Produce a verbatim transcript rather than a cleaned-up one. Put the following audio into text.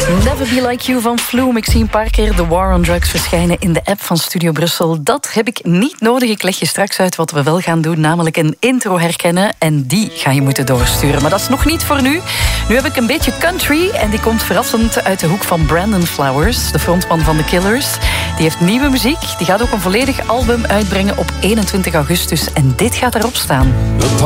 Never Be Like You van Flume. Ik zie een paar keer The War on Drugs verschijnen in de app van Studio Brussel. Dat heb ik niet nodig. Ik leg je straks uit wat we wel gaan doen, namelijk een intro herkennen. En die ga je moeten doorsturen. Maar dat is nog niet voor nu. Nu heb ik een beetje country en die komt verrassend uit de hoek van Brandon Flowers, de frontman van The Killers. Die heeft nieuwe muziek. Die gaat ook een volledig album uitbrengen op eenentwintig augustus. En dit gaat erop staan.